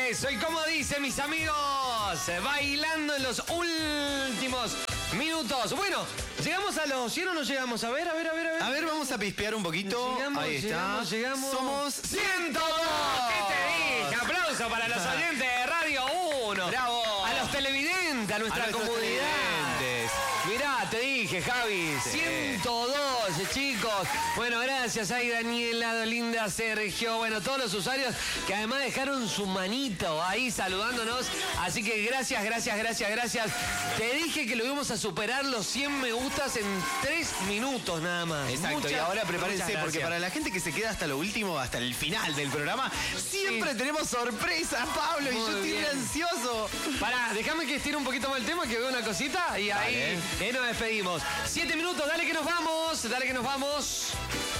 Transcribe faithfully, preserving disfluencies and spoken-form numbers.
Eso, y como dicen mis amigos, bailando en los últimos minutos. Bueno, ¿llegamos a los cien o no llegamos? A ver, a ver, a ver, a ver. A ver, vamos a pispear un poquito. Llegamos, Ahí está. llegamos, llegamos. Somos ciento dos. ¿Qué te dije? Aplauso para los oyentes de Radio uno. ¡Bravo! A los televidentes, a nuestra A nuestros comunidad. televidentes. Mirá, te dije, Javi, Sí. ciento dos, chicos. Bueno, gracias ahí, Daniela, Linda, Sergio, bueno, todos los usuarios que además dejaron su manito ahí saludándonos. Así que gracias, gracias, gracias, gracias. Te dije que lo íbamos a superar los cien me gustas en tres minutos nada más. Exacto, Muchas, y ahora muchas prepárense porque gracias. para la gente que se queda hasta lo último, hasta el final del programa, siempre Sí. tenemos sorpresas, Pablo, y Muy yo estoy bien. re ansioso. Pará, déjame que estire un poquito más el tema, que veo una cosita y ahí, Dale. ahí nos despedimos. Siete minutos, dale que nos vamos, dale que nos vamos.